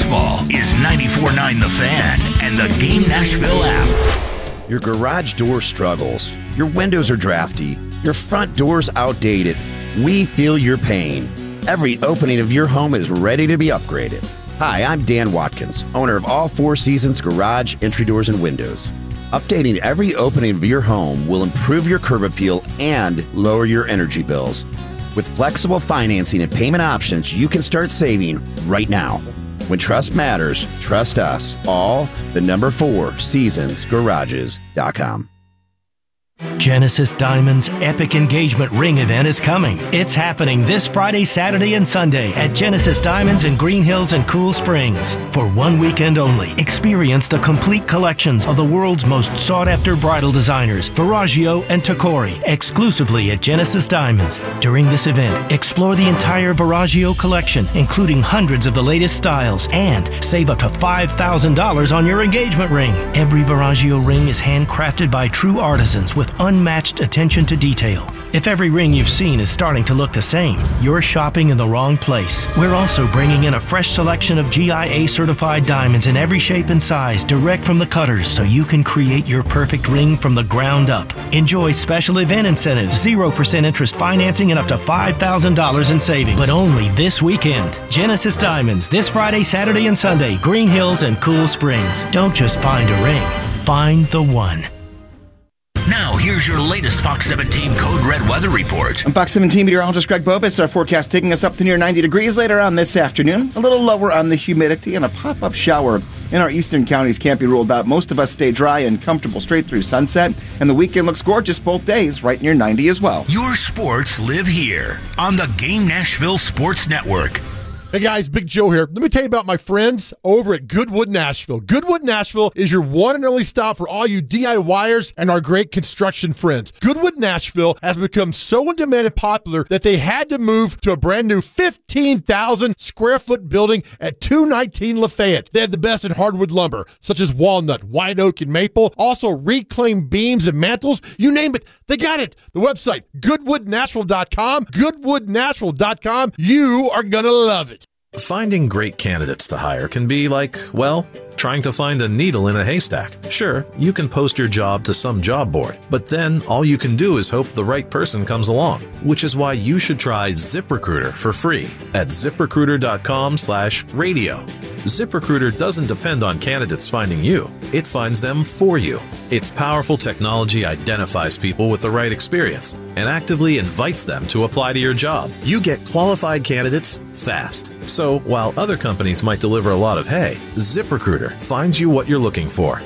baseball is 94.9 The Fan and the Game Nashville app. Your garage door struggles. Your windows are drafty. Your front door's outdated. We feel your pain. Every opening of your home is ready to be upgraded. Hi, I'm Dan Watkins, owner of All Four Seasons Garage, Entry Doors, and Windows. Updating every opening of your home will improve your curb appeal and lower your energy bills. With flexible financing and payment options, you can start saving right now. When trust matters, trust us. All the number 4 seasonsgarages.com. Genesis Diamonds' epic engagement ring event is coming. It's happening this Friday, Saturday, and Sunday at Genesis Diamonds in Green Hills and Cool Springs. For one weekend only, experience the complete collections of the world's most sought-after bridal designers, Verragio and Tacori, exclusively at Genesis Diamonds. During this event, explore the entire Verragio collection, including hundreds of the latest styles, and save up to $5,000 on your engagement ring. Every Verragio ring is handcrafted by true artisans with unmatched attention to detail. If every ring you've seen is starting to look the same, you're shopping in the wrong place. We're also bringing in a fresh selection of GIA certified diamonds in every shape and size direct from the cutters so you can create your perfect ring from the ground up. Enjoy special event incentives, 0% interest financing, and up to $5,000 in savings. But only this weekend. Genesis Diamonds, this Friday, Saturday, and Sunday, Green Hills and Cool Springs. Don't just find a ring, find the one. Now, here's your latest Fox 17 Code Red weather report. I'm Fox 17 meteorologist Greg Bobus. Our forecast taking us up to near 90 degrees later on this afternoon. A little lower on the humidity and a pop-up shower in our eastern counties can't be ruled out. Most of us stay dry and comfortable straight through sunset. And the weekend looks gorgeous both days, right near 90 as well. Your sports live here on the Game Nashville Sports Network. Hey guys, Big Joe here. Let me tell you about my friends over at Goodwood Nashville. Goodwood Nashville is your one and only stop for all you DIYers and our great construction friends. Goodwood Nashville has become so in demand and popular that they had to move to a brand new 15,000 square foot building at 219 Lafayette. They have the best in hardwood lumber, such as walnut, white oak, and maple. Also reclaimed beams and mantles. You name it, they got it. The website, goodwoodnatural.com. Goodwoodnatural.com. You are going to love it. Finding great candidates to hire can be like, well, trying to find a needle in a haystack. Sure, you can post your job to some job board, but then all you can do is hope the right person comes along, which is why you should try ZipRecruiter for free at ZipRecruiter.com/radio. ZipRecruiter doesn't depend on candidates finding you. It finds them for you. Its powerful technology identifies people with the right experience and actively invites them to apply to your job. You get qualified candidates fast. So while other companies might deliver a lot of hay, ZipRecruiter finds you what you're looking for.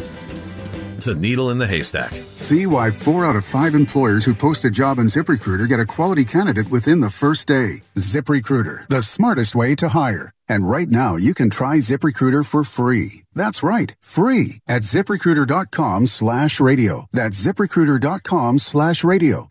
The needle in the haystack. See why 4 out of 5 employers who post a job on ZipRecruiter get a quality candidate within the first day. ZipRecruiter, the smartest way to hire. And right now, you can try ZipRecruiter for free. That's right, free at ZipRecruiter.com/radio. That's ZipRecruiter.com/radio.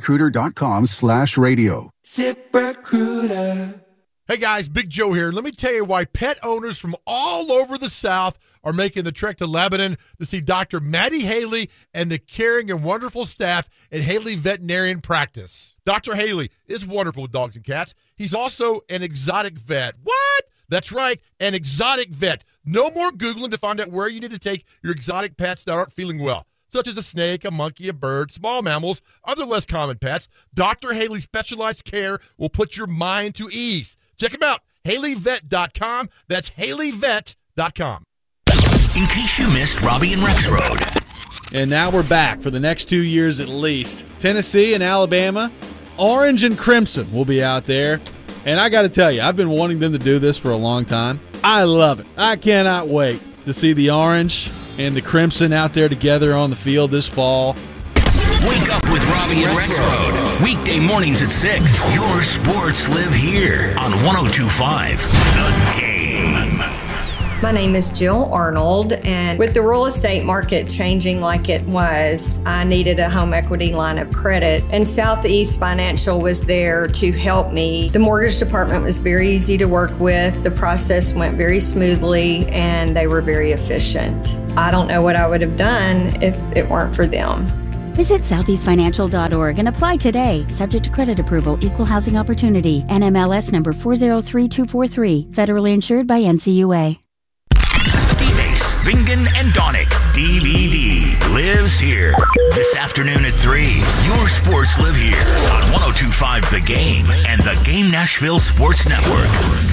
ZipRecruiter.com/radio. ZipRecruiter. Hey guys, Big Joe here. Let me tell you why pet owners from all over the South are making the trek to Lebanon to see Dr. Maddie Haley and the caring and wonderful staff at Haley Veterinarian Practice. Dr. Haley is wonderful with dogs and cats. He's also an exotic vet. What? That's right, an exotic vet. No more Googling to find out where you need to take your exotic pets that aren't feeling well, such as a snake, a monkey, a bird, small mammals, other less common pets. Dr. Haley's specialized care will put your mind to ease. Check him out, HaleyVet.com. That's HaleyVet.com. In case you missed Robbie and Rex Road. And now we're back for the next 2 years at least. Tennessee and Alabama, orange and crimson will be out there. And I got to tell you, I've been wanting them to do this for a long time. I love it. I cannot wait to see the orange and the crimson out there together on the field this fall. Wake up with Robbie and Rex Road. Weekday mornings at 6. Your sports live here on 102.5 The Game. My name is Jill Arnold, and with the real estate market changing like it was, I needed a home equity line of credit, and Southeast Financial was there to help me. The mortgage department was very easy to work with. The process went very smoothly, and they were very efficient. I don't know what I would have done if it weren't for them. Visit southeastfinancial.org and apply today. Subject to credit approval, equal housing opportunity. NMLS number 403243. Federally insured by NCUA. D-Base, Bingen, and Donick. DVD lives here. This afternoon at 3, your sports live here on 102.5 The Game and the Game Nashville Sports Network.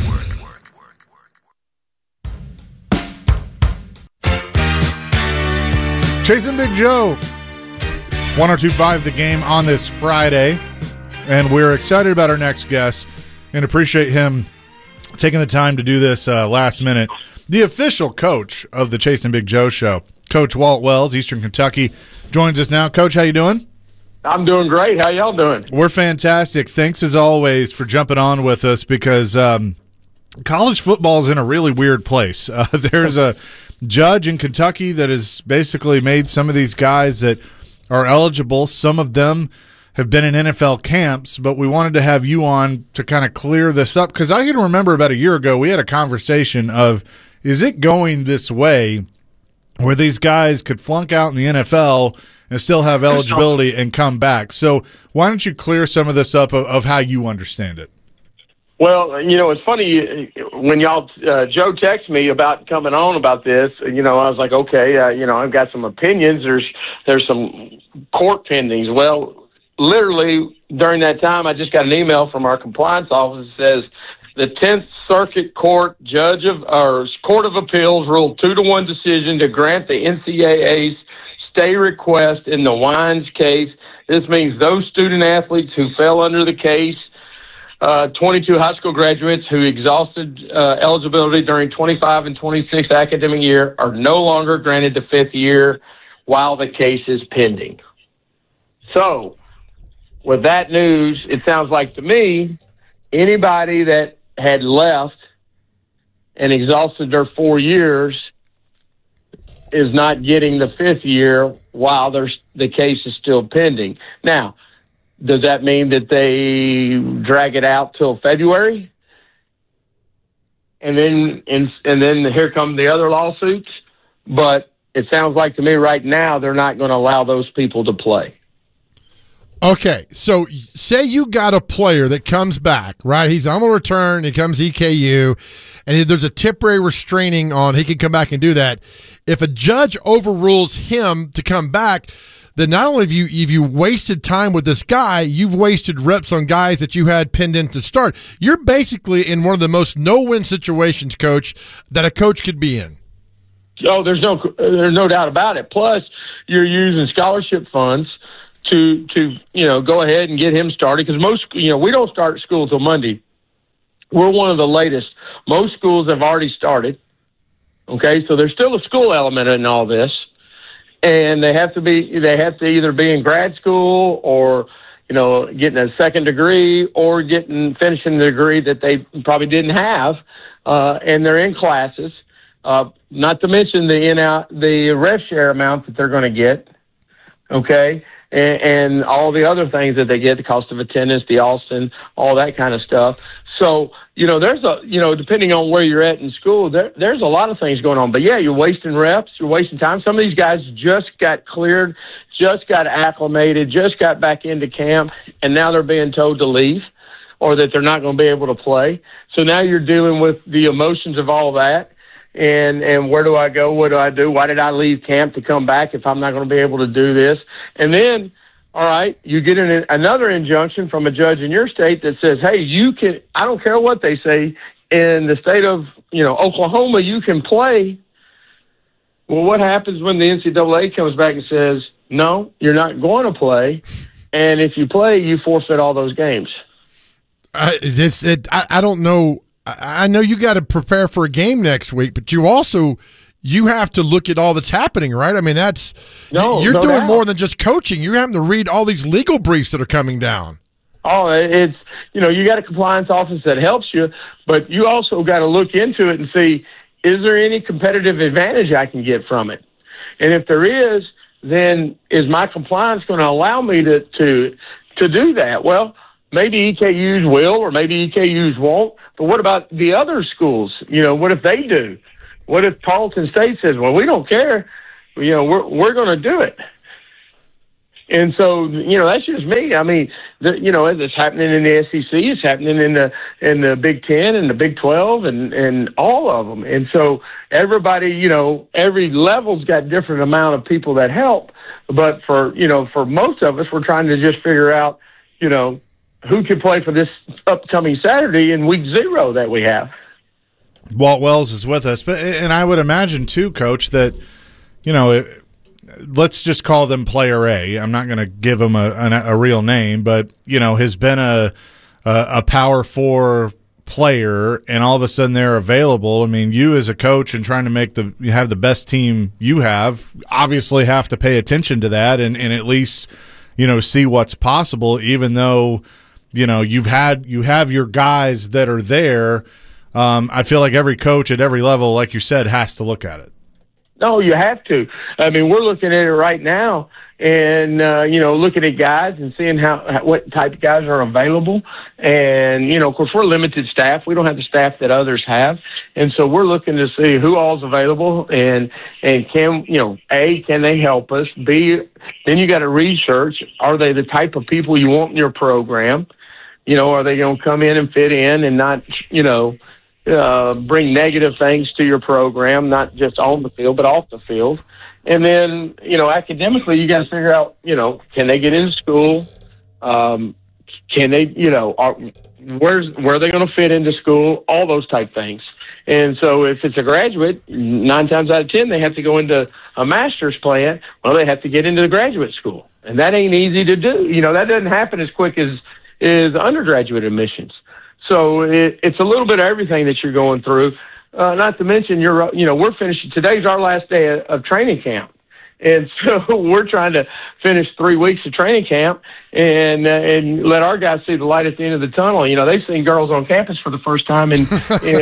Chasing Big Joe, 102.5 The Game on this Friday, and we're excited about our next guest and appreciate him taking the time to do this last minute. The official coach of the Chasing Big Joe show, Coach Walt Wells, Eastern Kentucky, joins us now. Coach, how you doing? I'm doing great. How y'all doing? We're fantastic. Thanks as always for jumping on with us because college football is in a really weird place. There's a judge in Kentucky that has basically made some of these guys that are eligible. Some of them have been in NFL camps, but we wanted to have you on to kind of clear this up because I can remember about a year ago we had a conversation of, is it going this way where these guys could flunk out in the NFL and still have eligibility and come back? So why don't you clear some of this up of how you understand it? Well, it's funny when y'all, Joe texted me about coming on about this, I was like, okay, I've got some opinions. There's some court pendings. Well, literally during that time, I just got an email from our compliance office that says the 10th Circuit Court Court of Appeals ruled 2-1 decision to grant the NCAA's stay request in the Wines case. This means those student athletes who fell under the case, 22 high school graduates who exhausted eligibility during 25 and 26 academic year are no longer granted the 5th year while the case is pending. So, with that news, it sounds like to me, anybody that had left and exhausted their 4 years is not getting the 5th year while the case is still pending. Now, does that mean that they drag it out till February? And then here come the other lawsuits? But it sounds like to me right now they're not going to allow those people to play. Okay, so say you got a player that comes back, right? He's on a return, he comes EKU, and there's a temporary restraining on he can come back and do that. If a judge overrules him to come back, then not only have you wasted time with this guy, you've wasted reps on guys that you had pinned in to start. You're basically in one of the most no-win situations, Coach, that a coach could be in. Oh, there's no doubt about it. Plus, you're using scholarship funds to go ahead and get him started because most we don't start school till Monday. We're one of the latest. Most schools have already started. Okay, so there's still a school element in all this. And they have to either be in grad school or, getting a second degree or finishing the degree that they probably didn't have. And they're in classes, not to mention the rev share amount that they're going to get. Okay. And all the other things that they get, the cost of attendance, the Austin, all that kind of stuff. So, there's depending on where you're at in school, there's a lot of things going on. But, yeah, you're wasting reps, you're wasting time. Some of these guys just got cleared, just got acclimated, just got back into camp, and now they're being told to leave or that they're not going to be able to play. So now you're dealing with the emotions of all that. And where do I go? What do I do? Why did I leave camp to come back if I'm not going to be able to do this? And then, all right, you get another injunction from a judge in your state that says, hey, you can, I don't care what they say, in the state of, Oklahoma, you can play. Well, what happens when the NCAA comes back and says, no, you're not going to play, and if you play, you forfeit all those games? I don't know. I know you got to prepare for a game next week, but you have to look at all that's happening, right? I mean, you're doing more than just coaching. You're having to read all these legal briefs that are coming down. Oh, it's, you got a compliance office that helps you, but you also got to look into it and see, is there any competitive advantage I can get from it? And if there is, then is my compliance going to allow me to do that? Well, maybe EKU's will or maybe EKU's won't, but what about the other schools? What if they do? What if Tarleton State says, well, we don't care, we're going to do it? And so, that's just me. I mean, it's happening in the SEC, it's happening in the Big Ten and the Big 12 and all of them. And so everybody, every level's got different amount of people that help. But for most of us, we're trying to just figure out, who can play for this upcoming Saturday in week 0 that we have. Walt Wells is with us, and I would imagine too, Coach, that let's just call them Player A. I'm not going to give him a real name, but has been a Power 4 player, and all of a sudden they're available. I mean, you as a coach and trying to have the best team you have, obviously have to pay attention to that and at least see what's possible, even though you have your guys that are there. I feel like every coach at every level, like you said, has to look at it. No, you have to. I mean, we're looking at it right now and, looking at guys and seeing what type of guys are available. And, of course, we're limited staff. We don't have the staff that others have. And so we're looking to see who all's available and can, A, can they help us? B, then you got to research, are they the type of people you want in your program? Are they going to come in and fit in and not, bring negative things to your program, not just on the field, but off the field. And then, academically, you got to figure out, can they get into school? Can they, where are they going to fit into school? All those type things. And so if it's a graduate, 9 times out of 10, they have to go into a master's plan. Well, they have to get into the graduate school. And that ain't easy to do. That doesn't happen as quick as undergraduate admissions. So it's a little bit of everything that you're going through. Not to mention, we're finishing. Today's our last day of training camp. And so we're trying to finish 3 weeks of training camp and let our guys see the light at the end of the tunnel. They've seen girls on campus for the first time in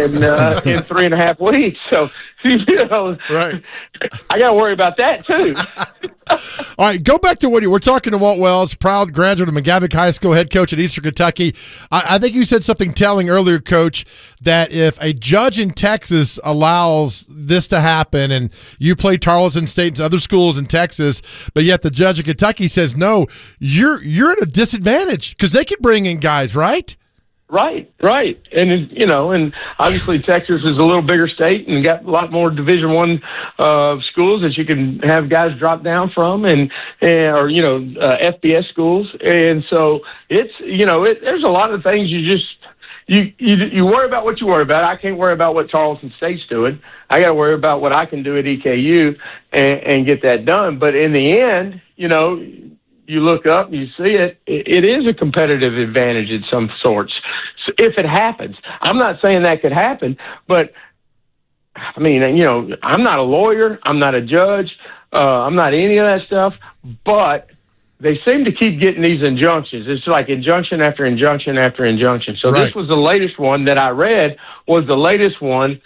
3.5 weeks. So, right. I got to worry about that too. All right, go back to we're talking to Walt Wells, proud graduate of McGavock High School, head coach at Eastern Kentucky. I think you said something telling earlier, Coach, that if a judge in Texas allows this to happen, and you play Tarleton State and other schools in Texas, but yet the judge in Kentucky says no, you're at a disadvantage because they could bring in guys, right? Right. And, and obviously Texas is a little bigger state and got a lot more Division I schools that you can have guys drop down from or FBS schools. And so it's, there's a lot of things you worry about what you worry about. I can't worry about what Tarleton State's doing. I got to worry about what I can do at EKU and get that done. But in the end, you look up and you see it, it is a competitive advantage in some sorts. So if it happens, I'm not saying that could happen, but I mean, I'm not a lawyer. I'm not a judge. I'm not any of that stuff, but they seem to keep getting these injunctions. It's like injunction after injunction after injunction. So This was the latest one that I read was the latest one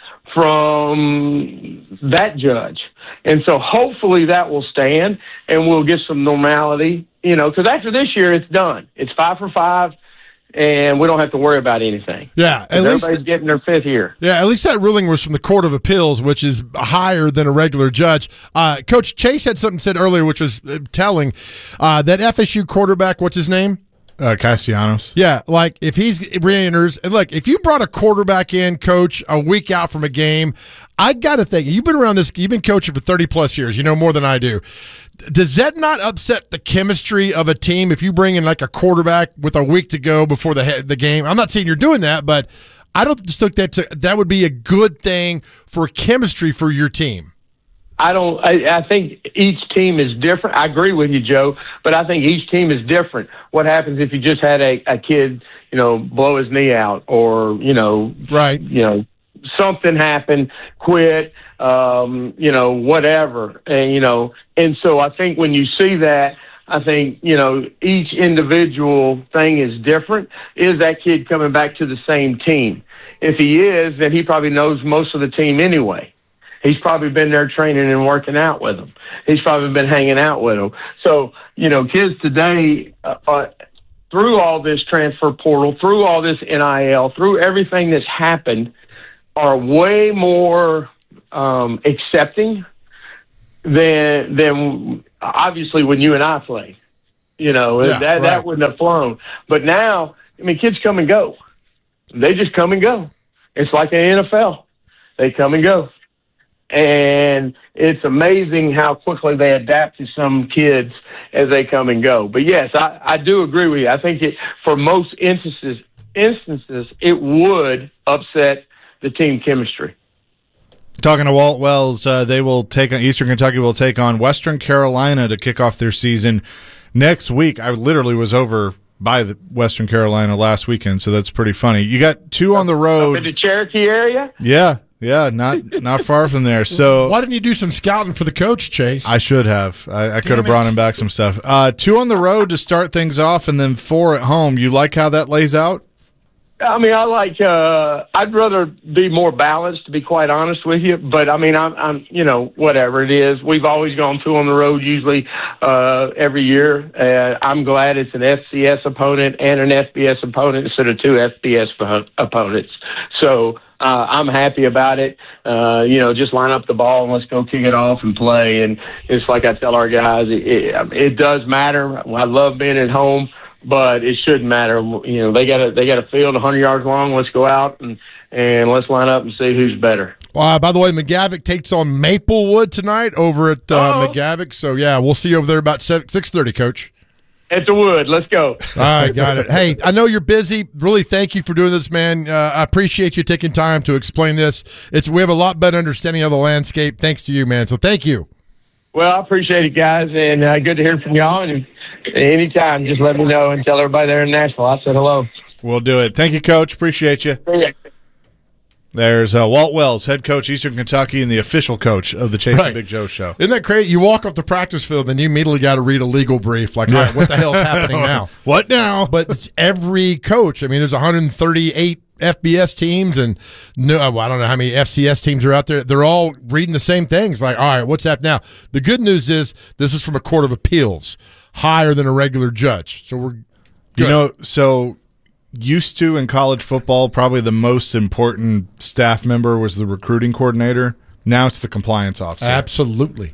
from that judge. And so hopefully that will stand and we'll get some normality, because after this year, it's done. It's 5 for 5. And we don't have to worry about anything. Yeah, at least everybody's getting their 5th year. Yeah, at least that ruling was from the Court of Appeals, which is higher than a regular judge. Coach Chase had something said earlier, which was telling. That FSU quarterback, what's his name? Castellanos. Yeah, like if he's re-enters, and look, if you brought a quarterback in, Coach, a week out from a game, I got to think you've been around this. You've been coaching for 30+ years. You know more than I do. Does that not upset the chemistry of a team if you bring in like a quarterback with a week to go before the game? I'm not saying you're doing that, but I don't just think that would be a good thing for chemistry for your team. I think each team is different. I agree with you, Joe, but I think each team is different. What happens if you just had a kid, blow his knee out or, something happened, quit, whatever, and so I think when you see that, I think, each individual thing is different. Is that kid coming back to the same team? If he is, then he probably knows most of the team anyway. He's probably been there training and working out with them. He's probably been hanging out with them. So, kids today, through all this transfer portal, through all this NIL, through everything that's happened, are way more accepting than obviously when you and I played. That wouldn't have flown. But now, I mean, kids come and go. They just come and go. It's like an NFL. They come and go. And it's amazing how quickly they adapt to some kids as they come and go. But yes, I do agree with you. I think for most instances, it would upset the team chemistry. Talking to Walt Wells, Eastern Kentucky will take on Western Carolina to kick off their season next week. I literally was over by the Western Carolina last weekend, so that's pretty funny. You got two on the road. Up in the Cherokee area? Yeah, not far from there. So why didn't you do some scouting for the coach, Chase? I should have. I could have brought him back some stuff. 2 on the road to start things off, and then 4 at home. You like how that lays out? I mean, I'd rather be more balanced, to be quite honest with you. But I mean, I'm whatever it is. We've always gone 2 on the road usually every year. I'm glad it's an FCS opponent and an FBS opponent instead of 2 FBS opponents. So I'm happy about it. Just line up the ball and let's go kick it off and play. And it's like I tell our guys, it does matter. I love being at home. But it shouldn't matter. They got a field 100 yards long. Let's go out and let's line up and see who's better. By the way, McGavick takes on Maplewood tonight over at McGavick. So, yeah, we'll see you over there about 6:30, Coach. At the Wood. Let's go. All right, got it. Hey, I know you're busy. Really, thank you for doing this, man. I appreciate you taking time to explain this. We have a lot better understanding of the landscape thanks to you, man. So thank you. Well, I appreciate it, guys, and good to hear from y'all. And anytime, just let me know and tell everybody there in Nashville I said hello. We'll do it. Thank you, Coach. Appreciate you. Yeah. There's Walt Wells, head coach, Eastern Kentucky, and the official coach of the Chase and Big Joe show. Isn't that crazy? You walk off the practice field, and you immediately got to read a legal brief. Like, all right, what the hell's happening now? What now? But it's every coach. I mean, there's 138 FBS teams, and I don't know how many FCS teams are out there. They're all reading the same things. Like, all right, what's that now? The good news is this is from a court of appeals, higher than a regular judge. So we're good. So used to in college football, probably the most important staff member was the recruiting coordinator. Now it's the compliance officer. Absolutely.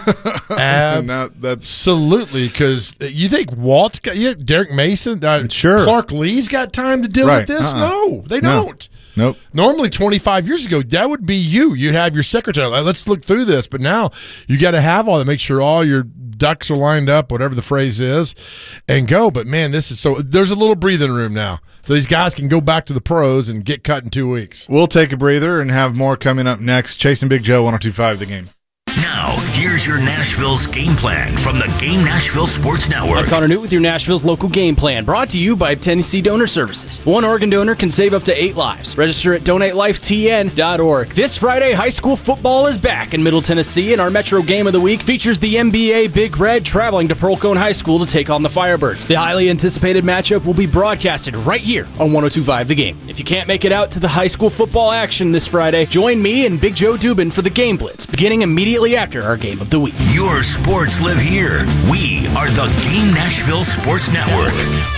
Absolutely, because you think Walt's got Derek Mason, sure. Clark Lee's got time to deal with this? No, they don't. Nope. Normally, 25 years ago, that would be you. You'd have your secretary. Like, let's look through this. But now you got to have all that. Make sure all your ducks are lined up, whatever the phrase is, and go. But, man, there's a little breathing room now. So these guys can go back to the pros and get cut in 2 weeks. We'll take a breather and have more coming up next. Chase and Big Joe, 102.5 The Game. Now, here's your Nashville's game plan from the Game Nashville Sports Network. I'm Connor Newt with your Nashville's local game plan, brought to you by Tennessee Donor Services. One organ donor can save up to 8 lives. Register at donatelifetn.org. This Friday, high school football is back in Middle Tennessee, and our Metro Game of the Week features the NBA Big Red traveling to Pearl Cone High School to take on the Firebirds. The highly anticipated matchup will be broadcasted right here on 102.5 The Game. If you can't make it out to the high school football action this Friday, join me and Big Joe Dubin for the Game Blitz, beginning immediately after our game of the week. Your sports live here. We are the Game Nashville Sports Network.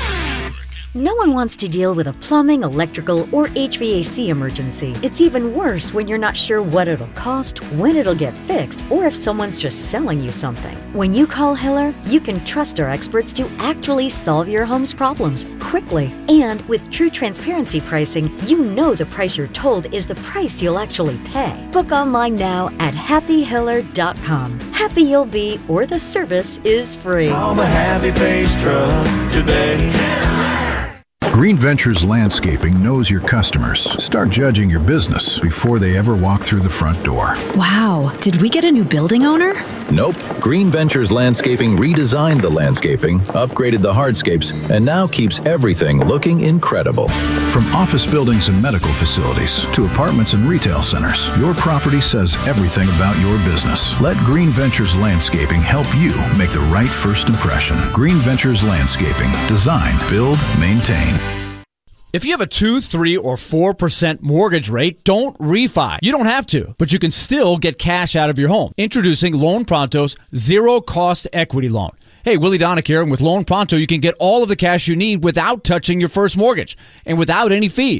No one wants to deal with a plumbing, electrical, or HVAC emergency. It's even worse when you're not sure what it'll cost, when it'll get fixed, or if someone's just selling you something. When you call Hiller, you can trust our experts to actually solve your home's problems quickly. And with true transparency pricing, you know the price you're told is the price you'll actually pay. Book online now at happyhiller.com. Happy you'll be, or the service is free. Call the Happy Face Truck today. Green Ventures Landscaping knows your customers. Start judging your business before they ever walk through the front door. Wow, did we get a new building owner? Nope. Green Ventures Landscaping redesigned the landscaping, upgraded the hardscapes, and now keeps everything looking incredible. From office buildings and medical facilities to apartments and retail centers, your property says everything about your business. Let Green Ventures Landscaping help you make the right first impression. Green Ventures Landscaping. Design, build, maintain. If you have a 2, 3, or 4% mortgage rate, don't refi. You don't have to, but you can still get cash out of your home. Introducing Loan Pronto's zero-cost equity loan. Hey, Willie Donick here, and with Loan Pronto, you can get all of the cash you need without touching your first mortgage and without any fees.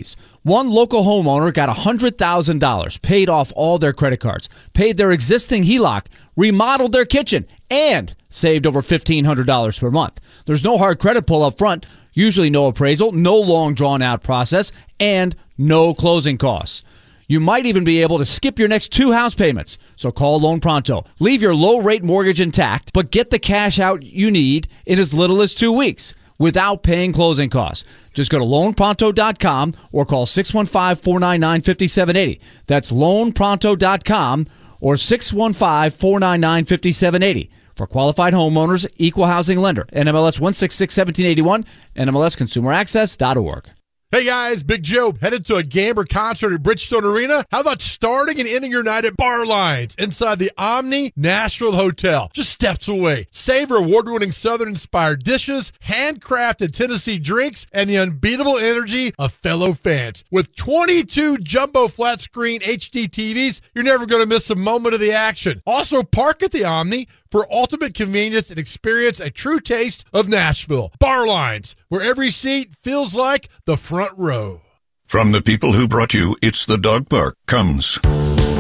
One local homeowner got $100,000, paid off all their credit cards, paid their existing HELOC, remodeled their kitchen, and saved over $1,500 per month. There's no hard credit pull up front, usually no appraisal, no long drawn-out process, and no closing costs. You might even be able to skip your next 2 house payments. So call Loan Pronto. Leave your low-rate mortgage intact, but get the cash out you need in as little as 2 weeks without paying closing costs. Just go to loanpronto.com or call 615-499-5780. That's loanpronto.com or 615-499-5780. For qualified homeowners, equal housing lender. NMLS 1661781, NMLSconsumeraccess.org. Hey guys, Big Joe, headed to a game or concert at Bridgestone Arena? How about starting and ending your night at Bar Lines inside the Omni Nashville Hotel, just steps away? Savor award-winning Southern-inspired dishes, handcrafted Tennessee drinks, and the unbeatable energy of fellow fans. With 22 jumbo flat-screen HD TVs, you're never going to miss a moment of the action. Also, park at the Omni for ultimate convenience and experience a true taste of Nashville. Bar Lines, where every seat feels like the front row. From the people who brought you It's the Dog Park comes